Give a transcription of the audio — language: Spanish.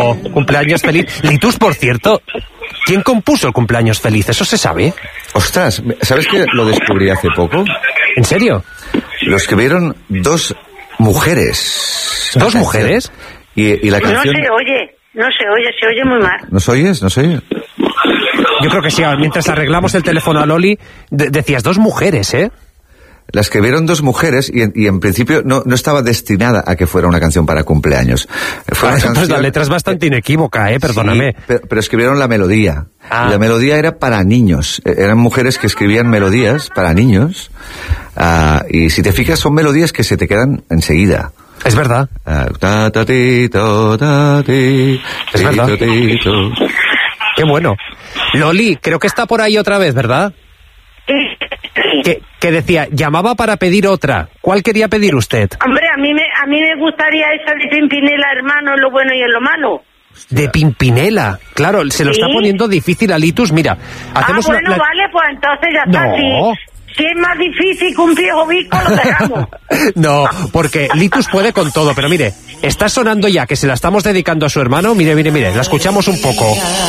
Oh, cumpleaños feliz. Litus, por cierto, ¿quién compuso el cumpleaños feliz? ¿Eso se sabe? Ostras, ¿sabes qué? Lo descubrí hace poco. ¿En serio? Lo escribieron dos mujeres. ¿Dos mujeres? Y la canción... No se oye muy mal. ¿Nos oyes? ¿Nos oyes? Yo creo que sí, mientras arreglamos el teléfono a Loli, decías dos mujeres, ¿eh? La escribieron dos mujeres y en principio no estaba destinada a que fuera una canción para cumpleaños. Fue una Pues canción... la letra es bastante inequívoca, perdóname. Sí, pero escribieron la melodía. Y la melodía era para niños. Eran mujeres que escribían melodías para niños. Y si te fijas, son melodías que se te quedan enseguida. Es verdad. Es verdad. Qué bueno. Loli, creo que está por ahí otra vez, ¿verdad? Que decía, llamaba para pedir otra. ¿Cuál quería pedir usted? Hombre, a mí me gustaría esa de Pimpinela, hermano, en lo bueno y en lo malo. De Pimpinela. Claro, se lo está poniendo difícil a Litus. Mira, hacemos vale, pues entonces ya está. No. Si es más difícil que un viejo visco, lo dejamos. No, porque Litus puede con todo, pero mire, está sonando ya que se la estamos dedicando a su hermano. Mire, la escuchamos un poco.